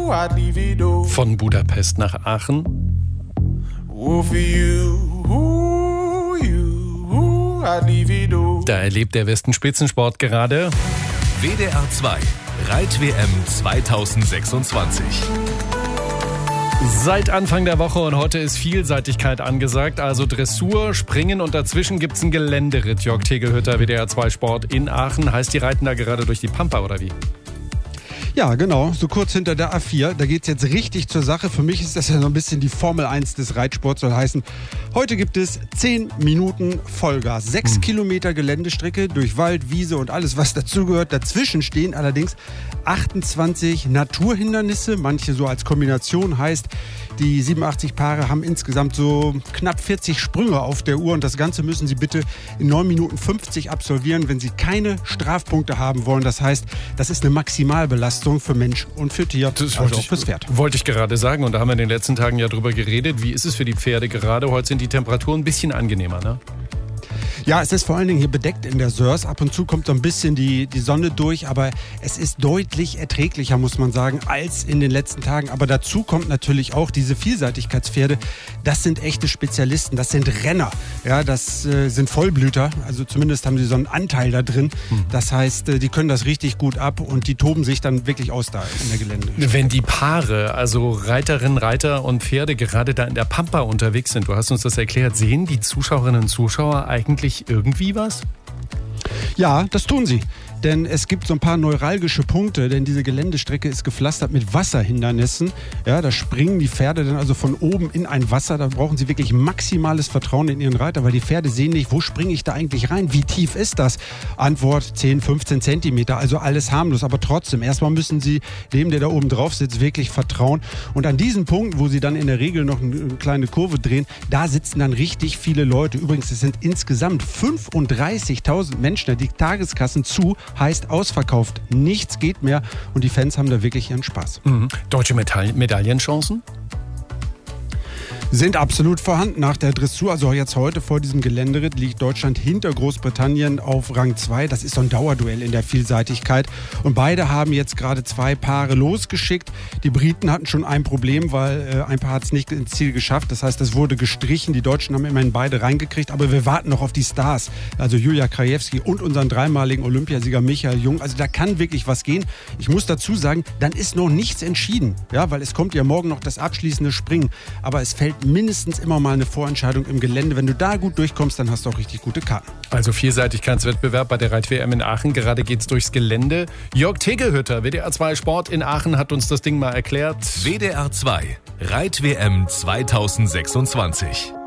I'd leave it all. Von Budapest nach Aachen. Oh, for you, I'd leave it all. Da erlebt der Westen Spitzensport gerade. WDR 2 Reit-WM 2026. Seit Anfang der Woche und heute ist Vielseitigkeit angesagt, also Dressur, Springen und dazwischen gibt's einen Geländeritt. Jörg Tegelhütter, WDR 2 Sport in Aachen. Heißt, die reiten da gerade durch die Pampa oder wie? Ja, genau, so kurz hinter der A4. Da geht's jetzt richtig zur Sache. Für mich ist das ja so ein bisschen die Formel 1 des Reitsports, soll heißen, heute gibt es 10 Minuten Vollgas. 6 Kilometer Geländestrecke durch Wald, Wiese und alles, was dazugehört. Dazwischen stehen allerdings 28 Naturhindernisse, manche so als Kombination, heißt, die 87 Paare haben insgesamt so knapp 40 Sprünge auf der Uhr und das Ganze müssen sie bitte in 9 Minuten 50 absolvieren, wenn sie keine Strafpunkte haben wollen. Das heißt, das ist eine Maximalbelastung für Mensch und für Tier, also auch fürs Pferd. Wollte ich gerade sagen, und da haben wir in den letzten Tagen ja drüber geredet. Wie ist es für die Pferde gerade? Heute sind die Temperaturen ein bisschen angenehmer, ne? Ja, es ist vor allen Dingen hier bedeckt in der Sörs. Ab und zu kommt so ein bisschen die Sonne durch, aber es ist deutlich erträglicher, muss man sagen, als in den letzten Tagen. Aber dazu kommt natürlich auch diese Vielseitigkeitspferde. Das sind echte Spezialisten, das sind Renner. Ja, das sind Vollblüter, also zumindest haben sie so einen Anteil da drin. Das heißt, die können das richtig gut ab und die toben sich dann wirklich aus da in der Gelände. Wenn die Paare, also Reiterinnen, Reiter und Pferde gerade da in der Pampa unterwegs sind, du hast uns das erklärt, sehen die Zuschauerinnen und Zuschauer eigentlich irgendwie was? Ja, das tun sie. Denn es gibt so ein paar neuralgische Punkte, denn diese Geländestrecke ist gepflastert mit Wasserhindernissen. Ja, da springen die Pferde dann also von oben in ein Wasser. Da brauchen sie wirklich maximales Vertrauen in ihren Reiter, weil die Pferde sehen nicht, wo springe ich da eigentlich rein? Wie tief ist das? Antwort 10, 15 Zentimeter, also alles harmlos. Aber trotzdem, erstmal müssen sie dem, der da oben drauf sitzt, wirklich vertrauen. Und an diesem Punkt, wo sie dann in der Regel noch eine kleine Kurve drehen, da sitzen dann richtig viele Leute. Übrigens, es sind insgesamt 35.000 Menschen, die Tageskassen zu, heißt ausverkauft. Nichts geht mehr und die Fans haben da wirklich ihren Spaß. Deutsche Medaillenchancen? Sind absolut vorhanden. Nach der Dressur, also jetzt heute vor diesem Geländeritt, liegt Deutschland hinter Großbritannien auf Rang 2. Das ist so ein Dauerduell in der Vielseitigkeit. Und beide haben jetzt gerade 2 Paare losgeschickt. Die Briten hatten schon ein Problem, weil ein Paar hat es nicht ins Ziel geschafft. Das heißt, es wurde gestrichen. Die Deutschen haben immerhin beide reingekriegt. Aber wir warten noch auf die Stars. Also Julia Krajewski und unseren dreimaligen Olympiasieger Michael Jung. Also da kann wirklich was gehen. Ich muss dazu sagen, dann ist noch nichts entschieden. Ja, weil es kommt ja morgen noch das abschließende Springen. Aber es fällt mindestens immer mal eine Vorentscheidung im Gelände. Wenn du da gut durchkommst, dann hast du auch richtig gute Karten. Also Vielseitigkeitswettbewerb bei der Reit-WM in Aachen. Gerade geht's durchs Gelände. Jörg Tegelhütter, WDR 2 Sport in Aachen, hat uns das Ding mal erklärt. WDR 2 Reit-WM 2026.